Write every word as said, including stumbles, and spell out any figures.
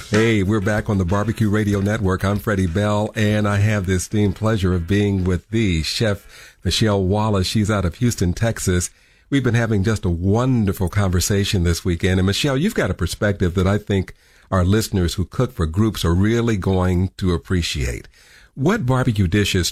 Hey, we're back on the Barbecue Radio Network. I'm Freddie Bell, and I have the esteemed pleasure of being with the chef, Michelle Wallace. She's out of Houston, Texas. We've been having just a wonderful conversation this weekend. And Michelle, you've got a perspective that I think our listeners who cook for groups are really going to appreciate. What barbecue dishes